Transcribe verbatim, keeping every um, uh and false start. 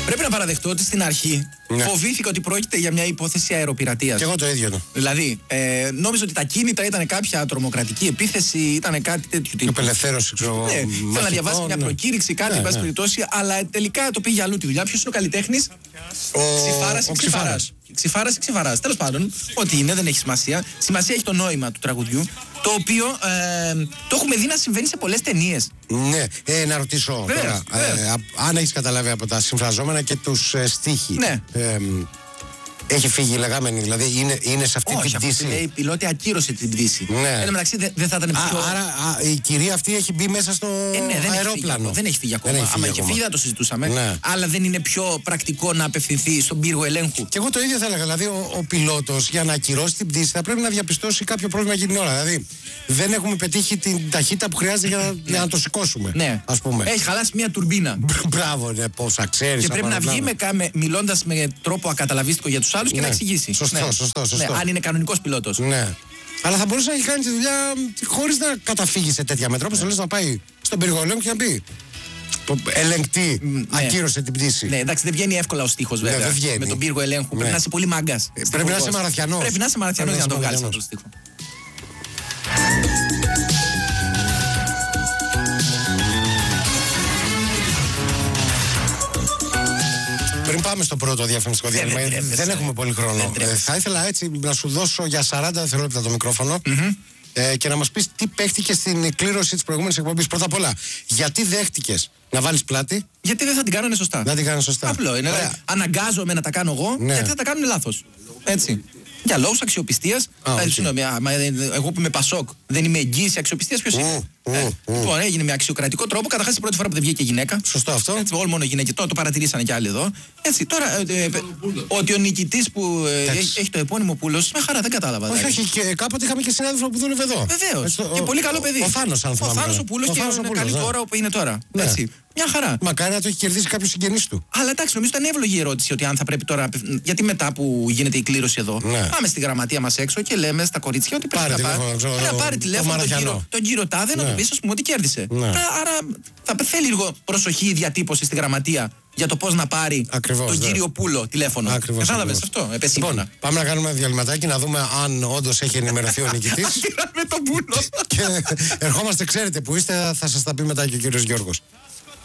Πρέπει να παραδεχτώ ότι στην αρχή ναι. φοβήθηκα ότι πρόκειται για μια υπόθεση αεροπειρατείας. Και εγώ το ίδιο. Ναι. Δηλαδή, ε, νόμιζα ότι τα κίνητρα ήταν κάποια τρομοκρατική επίθεση, ήταν κάτι τέτοιο τύπου. Απελευθέρωση, ξέρω. Ναι, θέλω να διαβάσει μια προκήρυξη, κάτι, εν ναι, πάση ναι. περιπτώσει, αλλά τελικά το πήγε αλλού τη δουλειά. Ποιος είναι ο καλλιτέχνης? Ο Ξηφάρας ή Ξηφάρας. Ξηφάρας ή Ξηφάρας. Τέλος πάντων, ό,τι είναι, δεν έχει σημασία. Σημασία έχει το νόημα του τραγουδιού, το οποίο ε, το έχουμε δει να συμβαίνει σε πολλές ταινίες. Ναι, ε, να ρωτήσω βεβαίως, τώρα, βεβαίως. Ε, αν έχεις καταλάβει από τα συμφραζόμενα και τους ε, στίχοι. Ναι. Ε, Έχει φύγει η λεγάμενη, δηλαδή είναι, είναι σε αυτή Όχι, την πτήση. Όχι, η πιλότη ακύρωσε την πτήση. Ναι. Εν τω μεταξύ δεν δε θα ήταν πιο... Α, άρα α, η κυρία αυτή έχει μπει μέσα στο ε, ναι, δεν αερόπλανο. Έχει δεν έχει φύγει ακόμα. Δεν έχει φύγει Άμα είχε φύγει θα το συζητούσαμε. Ναι. Αλλά δεν είναι πιο πρακτικό να απευθυνθεί στον πύργο ελέγχου. Και εγώ το ίδιο θα έλεγα. Δηλαδή ο, ο πιλότος για να ακυρώσει την πτήση θα πρέπει να διαπιστώσει κάποιο πρόβλημα για την ώρα. Δηλαδή δεν έχουμε πετύχει την ταχύτητα που χρειάζεται για να, ναι. για να το σηκώσουμε. Ναι. Ας πούμε. Έχει χαλάσει μια τουρμπίνα. Μπράβο, ναι, πόσα ξέρεις. Και πρέπει να βγει μιλώντας με τρόπο ακαταλαβίστικο για τους άλλους και ναι. να εξηγήσει. Σωστό, ναι. σωστό, σωστό. Ναι, αν είναι κανονικός πιλότος. Ναι. Αλλά θα μπορούσε να έχει κάνει τη δουλειά χωρίς να καταφύγει σε τέτοια μέτρα. Όπως το λες, να πάει στον πύργο ελέγχου και να πει ελεγκτή, ναι. ακύρωσε την πτήση. Ναι, εντάξει, δεν βγαίνει εύκολα ο στίχος βέβαια. Ναι, με τον πύργο ελέγχου. Ναι. Πρέπει να είσαι πολύ μάγκας. Ε, πρέπει να είσαι μαραθιανός. Πρέπει να είσαι μαραθιανός για να το βγάλεις αυτό το στίχο. Πριν πάμε στο πρώτο διαφημιστικό διάλειμμα, δεν, δεν, δεν έχουμε πολύ χρόνο. Ε, θα ήθελα έτσι να σου δώσω για σαράντα δευτερόλεπτα το μικρόφωνο mm-hmm. ε, και να μας πεις τι παίχτηκε στην κλήρωση της προηγούμενης εκπομπής. Πρώτα απ' όλα, γιατί δέχτηκες να βάλεις πλάτη? Γιατί δεν θα την κάνουν σωστά. Δεν την κάνουν σωστά. Απλό είναι. Δηλαδή, αναγκάζομαι να τα κάνω εγώ, ναι. γιατί θα τα κάνουν λάθος. Έτσι. Για λόγους αξιοπιστίας. Δηλαδή, συγγνώμη, εγώ που είμαι Πασόκ, δεν είμαι εγγύηση αξιοπιστίας, ποιος είναι? Mm, ε, mm, λοιπόν, έγινε με αξιοκρατικό τρόπο. Καταρχάς την πρώτη φορά που δεν βγήκε γυναίκα. Σωστό αυτό. Έτσι, όλοι μόνο γυναίκες. Τώρα το παρατηρήσανε κι άλλοι εδώ. Έτσι, τώρα ε, ε, ότι ο νικητής που ε, έχει, έχει το επώνυμο Πούλος, με χαρά δεν κατάλαβα. Όχι, όχι, και κάποτε είχαμε και συνάδελφο που δούλευε εδώ. Βεβαίως. Και πολύ καλό παιδί. Ο Θάνος, αν θυμάμαι. Ο Θάνος ο Πούλος και είναι καλή τώρα όπου είναι τώρα. Έτσι. Μια χαρά. Μακάρι να το έχει κερδίσει κάποιο συγγενής του. Αλλά εντάξει, νομίζω ήταν εύλογη η ερώτηση ότι αν θα πρέπει τώρα. Γιατί μετά που γίνεται η κλήρωση εδώ, ναι. πάμε στη γραμματεία μας έξω και λέμε στα κορίτσια ότι πρέπει πάρε να, πάρει, ξέρω, να πάρει τηλέφωνο τον κύριο, τον κύριο Τάδε ναι. να του πει, α πούμε, ότι κέρδισε. Ναι. Άρα θα θέλει λίγο προσοχή η διατύπωση στη γραμματεία για το πώς να πάρει ακριβώς, τον ναι. κύριο Πούλο τηλέφωνο. Κατάλαβες αυτό, επεσήμωνα. Λοιπόν, πάμε να κάνουμε ένα διαλυματάκι να δούμε αν όντως έχει ενημερωθεί ο νικητής. Με τον Πούλο. Και ερχόμαστε, ξέρετε που είστε, θα σας τα πει μετά και ο κύριος Γιώργος.